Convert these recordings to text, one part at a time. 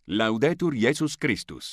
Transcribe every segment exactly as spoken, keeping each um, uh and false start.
Laudetur Jesus Christus.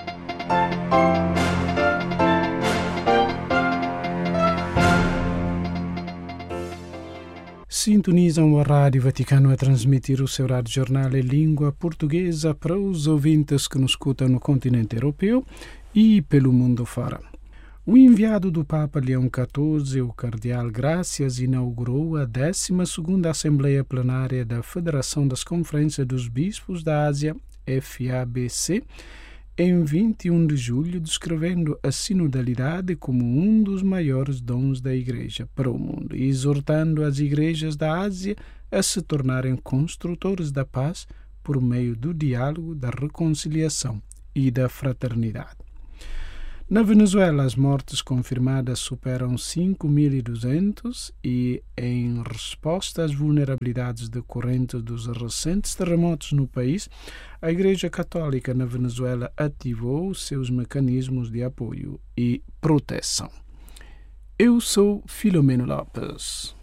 Sintonizam a Rádio Vaticano a transmitir o seu rádio jornal em língua portuguesa para os ouvintes que nos escutam no continente europeu e pelo mundo fora. O enviado do Papa Leão quatorze, o Cardeal Gracias, inaugurou a décima segunda Assembleia Plenária da Federação das Conferências dos Bispos da Ásia, F A B C, em vinte e um de julho, descrevendo a sinodalidade como um dos maiores dons da Igreja para o mundo e exortando as igrejas da Ásia a se tornarem construtores da paz por meio do diálogo, da reconciliação e da fraternidade. Na Venezuela, as mortes confirmadas superam cinco mil e duzentos e, em resposta às vulnerabilidades decorrentes dos recentes terremotos no país, a Igreja Católica na Venezuela ativou seus mecanismos de apoio e proteção. Eu sou Filomeno Lopes.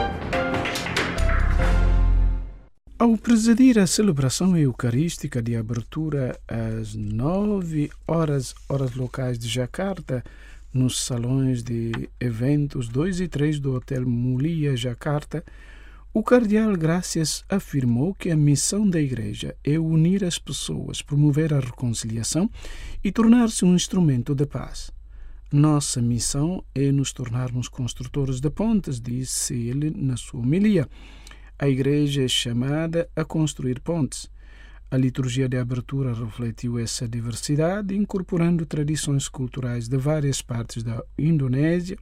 Ao presidir a celebração eucarística de abertura às nove horas, horas locais de Jacarta, nos salões de eventos dois e três do Hotel Mulia Jacarta, o Cardeal Gracias afirmou que a missão da Igreja é unir as pessoas, promover a reconciliação e tornar-se um instrumento de paz. Nossa missão é nos tornarmos construtores de pontes, disse ele na sua homilia. A Igreja é chamada a construir pontes. A liturgia de abertura refletiu essa diversidade, incorporando tradições culturais de várias partes da Indonésia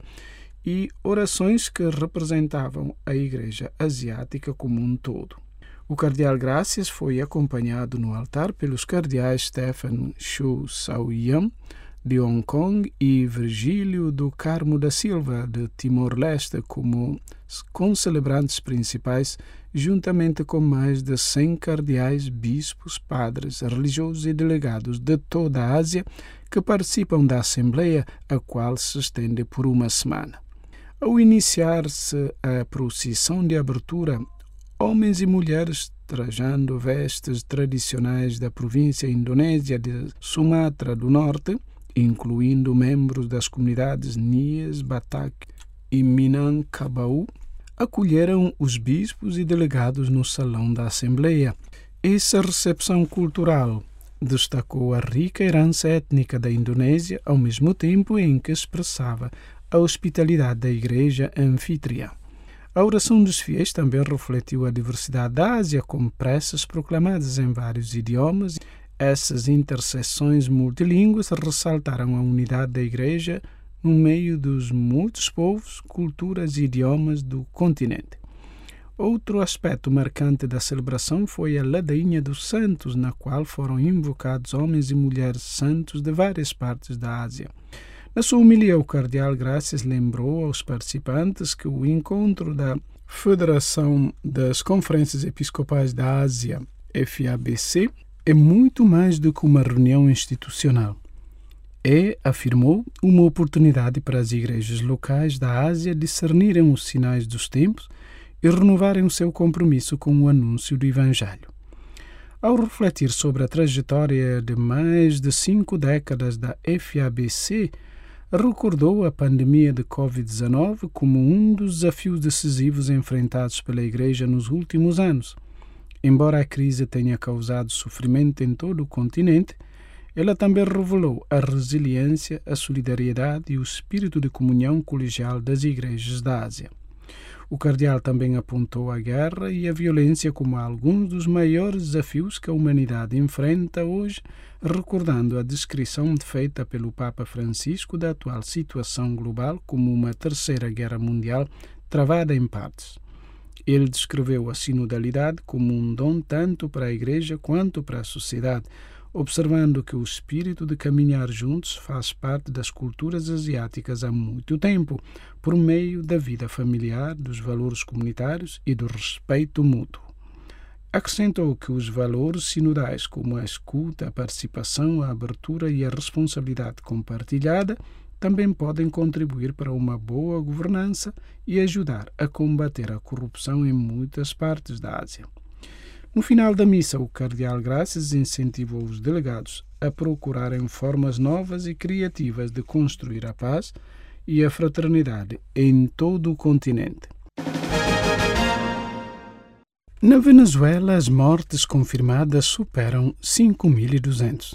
e orações que representavam a Igreja Asiática como um todo. O Cardeal Gracias foi acompanhado no altar pelos cardeais Stephen Chow Sao-Yam, de Hong Kong, e Virgílio do Carmo da Silva, de Timor-Leste, como concelebrantes principais, juntamente com mais de cem cardeais, bispos, padres, religiosos e delegados de toda a Ásia que participam da Assembleia, a qual se estende por uma semana. Ao iniciar-se a procissão de abertura, homens e mulheres trajando vestes tradicionais da província indonésia de Sumatra do Norte, incluindo membros das comunidades Nias, Batak e Minangkabau, acolheram os bispos e delegados no salão da Assembleia. Essa recepção cultural destacou a rica herança étnica da Indonésia, ao mesmo tempo em que expressava a hospitalidade da Igreja anfitriã. A oração dos fiéis também refletiu a diversidade da Ásia, com preces proclamadas em vários idiomas. Essas intercessões multilíngues ressaltaram a unidade da Igreja no meio dos muitos povos, culturas e idiomas do continente. Outro aspecto marcante da celebração foi a ladainha dos santos, na qual foram invocados homens e mulheres santos de várias partes da Ásia. Na sua homilia, o Cardeal Gracias lembrou aos participantes que o encontro da Federação das Conferências Episcopais da Ásia, F A B C, é muito mais do que uma reunião institucional. É, afirmou, uma oportunidade para as igrejas locais da Ásia discernirem os sinais dos tempos e renovarem o seu compromisso com o anúncio do Evangelho. Ao refletir sobre a trajetória de mais de cinco décadas da F A B C, recordou a pandemia de covid dezenove como um dos desafios decisivos enfrentados pela Igreja nos últimos anos. Embora a crise tenha causado sofrimento em todo o continente, ela também revelou a resiliência, a solidariedade e o espírito de comunhão colegial das igrejas da Ásia. O cardeal também apontou a guerra e a violência como alguns dos maiores desafios que a humanidade enfrenta hoje, recordando a descrição feita pelo Papa Francisco da atual situação global como uma terceira guerra mundial travada em partes. Ele descreveu a sinodalidade como um dom tanto para a Igreja quanto para a sociedade, observando que o espírito de caminhar juntos faz parte das culturas asiáticas há muito tempo, por meio da vida familiar, dos valores comunitários e do respeito mútuo. Acrescentou que os valores sinodais, como a escuta, a participação, a abertura e a responsabilidade compartilhada, também podem contribuir para uma boa governança e ajudar a combater a corrupção em muitas partes da Ásia. No final da missa, o cardeal Graças incentivou os delegados a procurarem formas novas e criativas de construir a paz e a fraternidade em todo o continente. Na Venezuela, as mortes confirmadas superam cinco mil e duzentos.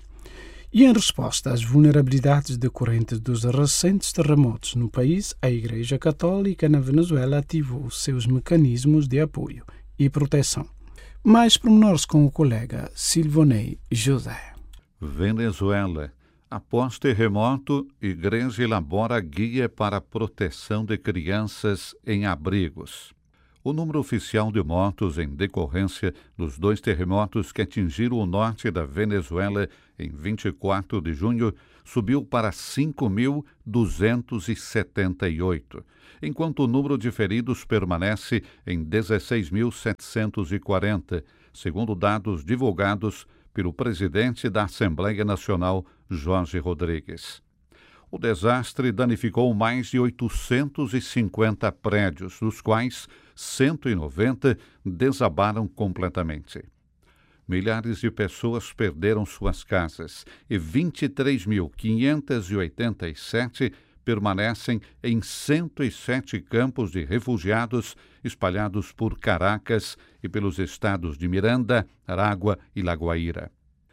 E em resposta às vulnerabilidades decorrentes dos recentes terremotos no país, a Igreja Católica na Venezuela ativou seus mecanismos de apoio e proteção. Mais pormenores com o colega Silvonei José. Venezuela. Após terremoto, igreja elabora guia para a proteção de crianças em abrigos. O número oficial de mortos em decorrência dos dois terremotos que atingiram o norte da Venezuela em vinte e quatro de junho subiu para cinco mil duzentos e setenta e oito, enquanto o número de feridos permanece em dezesseis mil setecentos e quarenta, segundo dados divulgados pelo presidente da Assembleia Nacional, Jorge Rodrigues. O desastre danificou mais de oitocentos e cinquenta prédios, dos quais cento e noventa desabaram completamente. Milhares de pessoas perderam suas casas e vinte e três mil quinhentos e oitenta e sete permanecem em cento e sete campos de refugiados espalhados por Caracas e pelos estados de Miranda, Aragua e La Guaira.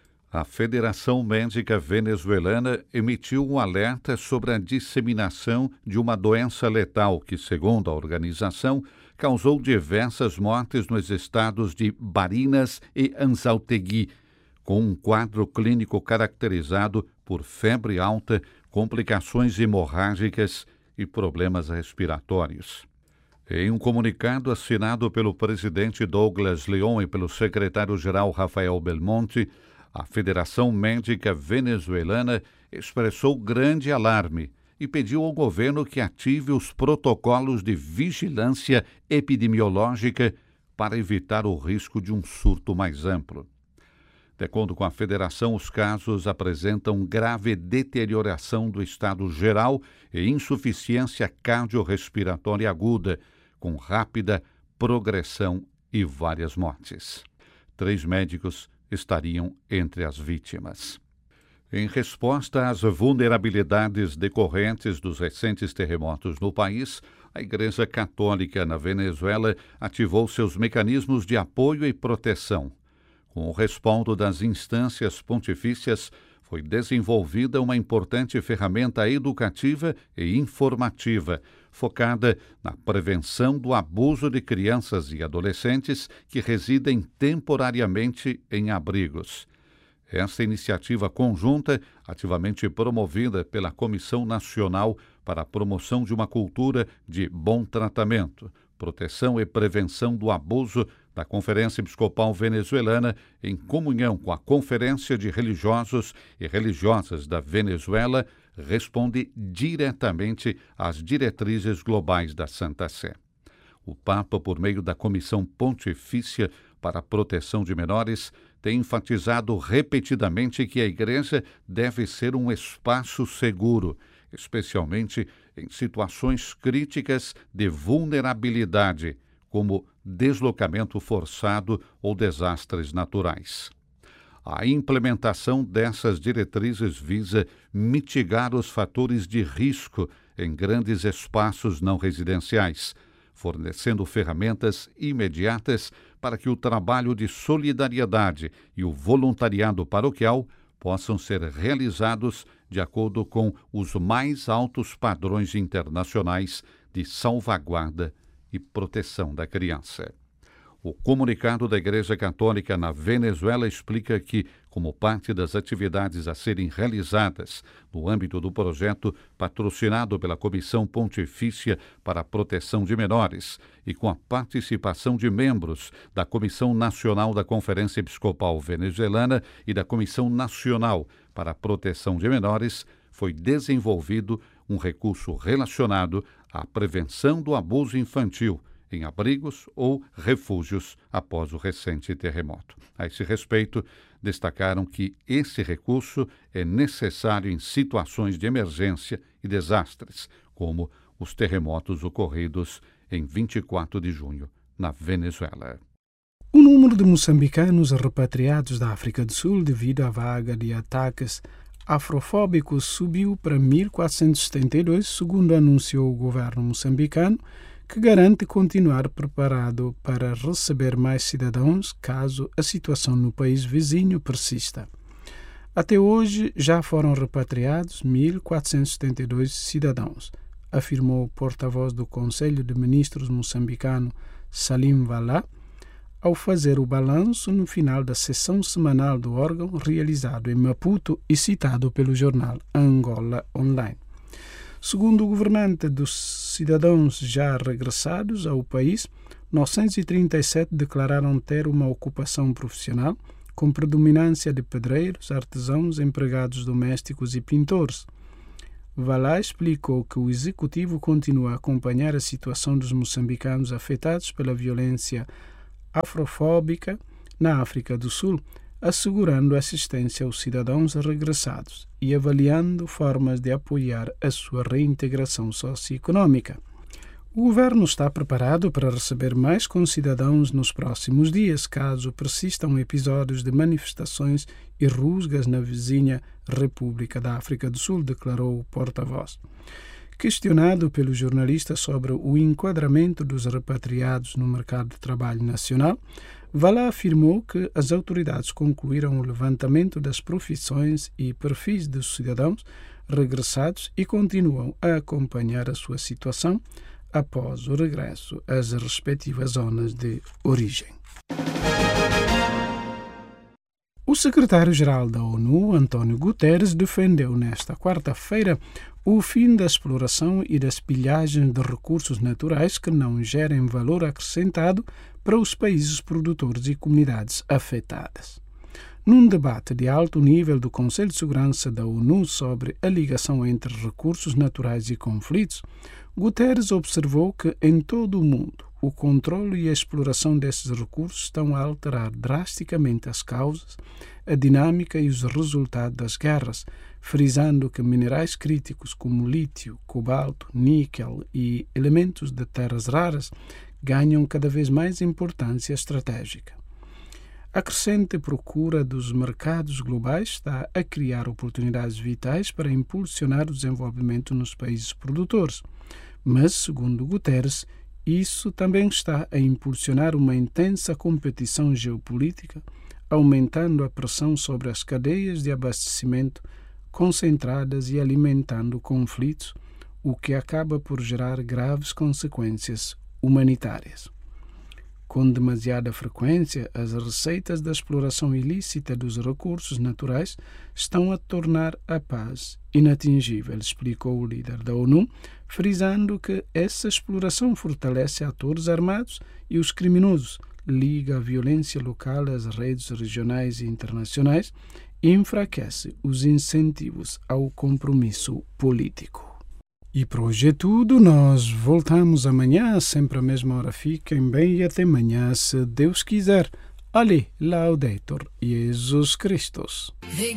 A Federação Médica Venezuelana emitiu um alerta sobre a disseminação de uma doença letal que, segundo a organização, causou diversas mortes nos estados de Barinas e Anzoátegui, com um quadro clínico caracterizado por febre alta, complicações hemorrágicas e problemas respiratórios. Em um comunicado assinado pelo presidente Douglas Leon e pelo secretário-geral Rafael Belmonte, a Federação Médica Venezuelana expressou grande alarme e pediu ao governo que ative os protocolos de vigilância epidemiológica para evitar o risco de um surto mais amplo. De acordo com a Federação, os casos apresentam grave deterioração do estado geral e insuficiência cardiorrespiratória aguda, com rápida progressão e várias mortes. Três médicos estariam entre as vítimas. Em resposta às vulnerabilidades decorrentes dos recentes terremotos no país, a Igreja Católica na Venezuela ativou seus mecanismos de apoio e proteção. Com o respaldo das instâncias pontifícias, foi desenvolvida uma importante ferramenta educativa e informativa, focada na prevenção do abuso de crianças e adolescentes que residem temporariamente em abrigos. Esta iniciativa conjunta, ativamente promovida pela Comissão Nacional para a Promoção de uma Cultura de Bom Tratamento, Proteção e Prevenção do Abuso da Conferência Episcopal Venezuelana, em comunhão com a Conferência de Religiosos e Religiosas da Venezuela, responde diretamente às diretrizes globais da Santa Sé. O Papa, por meio da Comissão Pontifícia para a Proteção de Menores, tem enfatizado repetidamente que a Igreja deve ser um espaço seguro, especialmente em situações críticas de vulnerabilidade, como deslocamento forçado ou desastres naturais. A implementação dessas diretrizes visa mitigar os fatores de risco em grandes espaços não residenciais, fornecendo ferramentas imediatas para que o trabalho de solidariedade e o voluntariado paroquial possam ser realizados de acordo com os mais altos padrões internacionais de salvaguarda e proteção da criança. O comunicado da Igreja Católica na Venezuela explica que, como parte das atividades a serem realizadas no âmbito do projeto patrocinado pela Comissão Pontifícia para a Proteção de Menores e com a participação de membros da Comissão Nacional da Conferência Episcopal Venezuelana e da Comissão Nacional para a Proteção de Menores, foi desenvolvido um recurso relacionado à prevenção do abuso infantil em abrigos ou refúgios após o recente terremoto. A esse respeito, destacaram que esse recurso é necessário em situações de emergência e desastres, como os terremotos ocorridos em vinte e quatro de junho, na Venezuela. O número de moçambicanos repatriados da África do Sul devido à vaga de ataques afrofóbicos subiu para mil quatrocentos e setenta e dois, segundo anunciou o governo moçambicano, que garante continuar preparado para receber mais cidadãos caso a situação no país vizinho persista. Até hoje já foram repatriados mil quatrocentos e setenta e dois cidadãos, afirmou o porta-voz do Conselho de Ministros moçambicano Salim Valá, ao fazer o balanço no final da sessão semanal do órgão realizado em Maputo e citado pelo jornal Angola Online. Segundo o governante, dos cidadãos já regressados ao país, novecentos e trinta e sete declararam ter uma ocupação profissional, com predominância de pedreiros, artesãos, empregados domésticos e pintores. Valá explicou que o executivo continua a acompanhar a situação dos moçambicanos afetados pela violência afrofóbica na África do Sul, assegurando assistência aos cidadãos regressados e avaliando formas de apoiar a sua reintegração socioeconômica. O governo está preparado para receber mais concidadãos nos próximos dias, caso persistam episódios de manifestações e rusgas na vizinha República da África do Sul, declarou o porta-voz. Questionado pelo jornalista sobre o enquadramento dos repatriados no mercado de trabalho nacional, Valá afirmou que as autoridades concluíram o levantamento das profissões e perfis dos cidadãos regressados e continuam a acompanhar a sua situação após o regresso às respectivas zonas de origem. O secretário-geral da ONU, António Guterres, defendeu nesta quarta-feira o fim da exploração e das pilhagens de recursos naturais que não gerem valor acrescentado para os países produtores e comunidades afetadas. Num debate de alto nível do Conselho de Segurança da ONU sobre a ligação entre recursos naturais e conflitos, Guterres observou que, em todo o mundo, o controle e a exploração desses recursos estão a alterar drasticamente as causas, a dinâmica e os resultados das guerras, frisando que minerais críticos como lítio, cobalto, níquel e elementos de terras raras ganham cada vez mais importância estratégica. A crescente procura dos mercados globais está a criar oportunidades vitais para impulsionar o desenvolvimento nos países produtores, mas, segundo Guterres, isso também está a impulsionar uma intensa competição geopolítica, aumentando a pressão sobre as cadeias de abastecimento concentradas e alimentando conflitos, o que acaba por gerar graves consequências humanitárias. Com demasiada frequência, as receitas da exploração ilícita dos recursos naturais estão a tornar a paz inatingível, explicou o líder da ONU, frisando que essa exploração fortalece atores armados e os criminosos, liga a violência local às redes regionais e internacionais e enfraquece os incentivos ao compromisso político. E por hoje é tudo, nós voltamos amanhã, sempre à mesma hora. Fiquem bem e até amanhã, se Deus quiser. Ali, Laudetur Jesus Christus.